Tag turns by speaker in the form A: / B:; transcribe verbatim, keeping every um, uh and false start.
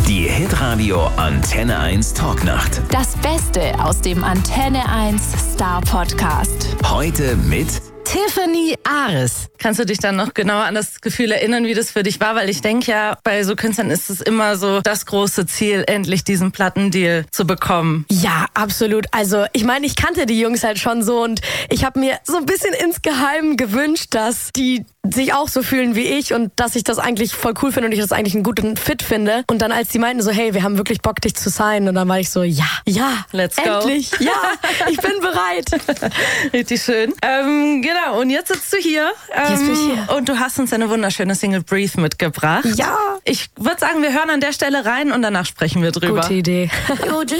A: Die Hitradio Antenne eins Talknacht.
B: Das Beste aus dem Antenne eins Star Podcast.
A: Heute mit
C: Tiffany Ares. Kannst du dich dann noch genauer an das Gefühl erinnern, wie das für dich war? Weil ich denke ja, bei so Künstlern ist es immer so das große Ziel, endlich diesen Plattendeal zu bekommen.
D: Ja, absolut. Also ich meine, ich kannte die Jungs halt schon so und ich habe mir so ein bisschen insgeheim gewünscht, dass die sich auch so fühlen wie ich und dass ich das eigentlich voll cool finde und ich das eigentlich einen guten Fit finde. Und dann als die meinten so, hey, wir haben wirklich Bock, dich zu signen. Und dann war ich so, ja, ja,
C: Let's go.
D: endlich, ja, ich bin bereit.
C: Richtig schön. Ähm, genau, und jetzt sitzt du hier. Ähm,
D: Jetzt bin ich hier.
C: Und du hast uns eine wunderschöne Single Breathe mitgebracht.
D: Ja.
C: Ich würde sagen, wir hören an der Stelle rein und danach sprechen wir drüber.
D: Gute Idee.